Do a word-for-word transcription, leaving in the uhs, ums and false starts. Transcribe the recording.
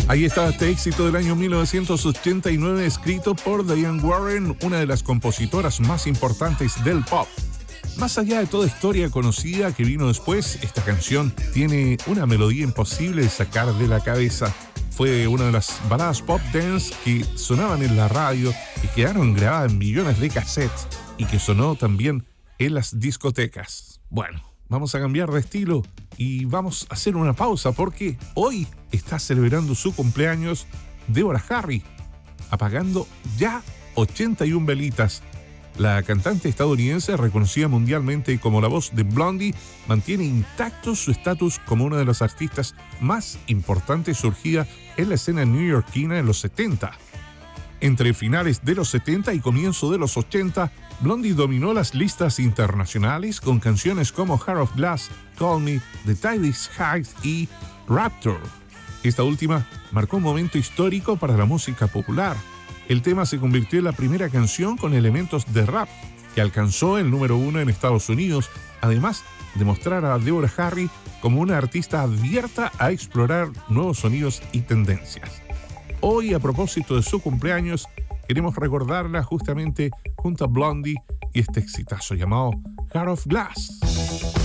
Ahí está este éxito del año mil novecientos ochenta y nueve, escrito por Diane Warren, una de las compositoras más importantes del pop. Más allá de toda historia conocida que vino después, esta canción tiene una melodía imposible de sacar de la cabeza. Fue una de las baladas pop dance que sonaban en la radio y quedaron grabadas en millones de cassettes y que sonó también en las discotecas. Bueno, vamos a cambiar de estilo y vamos a hacer una pausa porque hoy está celebrando su cumpleaños Deborah Harry, apagando ya ochenta y una velitas. La cantante estadounidense, reconocida mundialmente como la voz de Blondie, mantiene intacto su estatus como una de las artistas más importantes surgida en la escena neoyorquina en los setenta. Entre finales de los setenta y comienzo de los ochenta, Blondie dominó las listas internacionales con canciones como Heart of Glass, Call Me, The Tide is High y Rapture. Esta última marcó un momento histórico para la música popular. El tema se convirtió en la primera canción con elementos de rap que alcanzó el número uno en Estados Unidos, además de mostrar a Deborah Harry como una artista abierta a explorar nuevos sonidos y tendencias. Hoy, a propósito de su cumpleaños, queremos recordarla justamente junto a Blondie y este exitazo llamado Heart of Glass.